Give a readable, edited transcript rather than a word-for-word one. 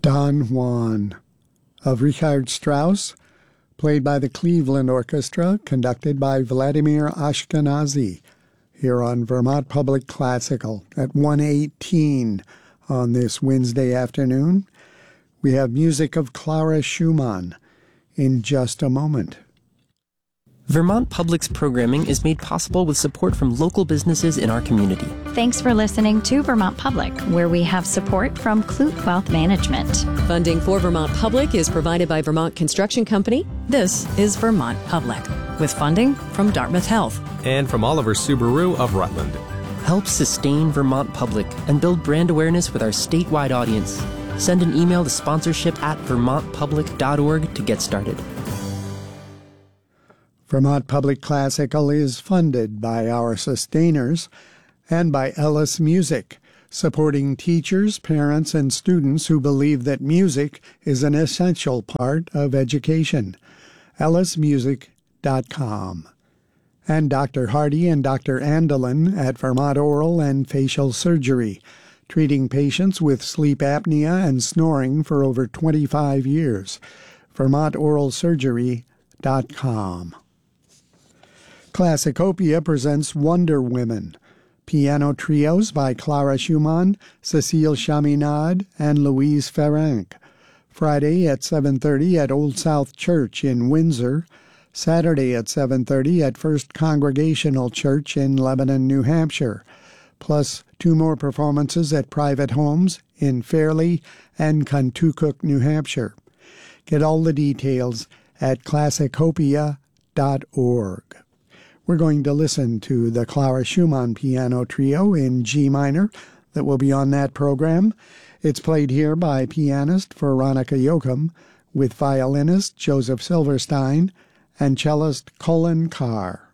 Don Juan of Richard Strauss, played by the Cleveland Orchestra, conducted by Vladimir Ashkenazy, here on Vermont Public Classical at 1:18 on this Wednesday afternoon. We have music of Clara Schumann in just a moment. Vermont Public's programming is made possible with support from local businesses in our community. Thanks for listening to Vermont Public, where we have support from Clute Wealth Management. Funding for Vermont Public is provided by Vermont Construction Company. This is Vermont Public, with funding from Dartmouth Health. And from Oliver Subaru of Rutland. Help sustain Vermont Public and build brand awareness with our statewide audience. Send an email to sponsorship@vermontpublic.org to get started. Vermont Public Classical is funded by our sustainers and by Ellis Music, supporting teachers, parents, and students who believe that music is an essential part of education. ellismusic.com. And Dr. Hardy and Dr. Andelin at Vermont Oral and Facial Surgery, treating patients with sleep apnea and snoring for over 25 years. vermontoralsurgery.com. Classicopia presents Wonder Women, piano trios by Clara Schumann, Cecile Chaminade, and Louise Ferranc. Friday at 7:30 at Old South Church in Windsor. Saturday at 7:30 at First Congregational Church in Lebanon, New Hampshire. Plus 2 more performances at private homes in Fairleigh and Contoocook, New Hampshire. Get all the details at classicopia.org. We're going to listen to the Clara Schumann Piano Trio in G minor that will be on that program. It's played here by pianist Veronica Yoakum with violinist Joseph Silverstein and cellist Colin Carr.